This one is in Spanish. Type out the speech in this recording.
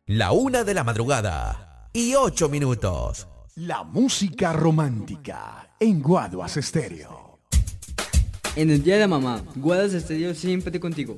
1:08. La música romántica en Guaduas Estéreo. En el Día de la Mamá, Guaduas Estéreo siempre contigo.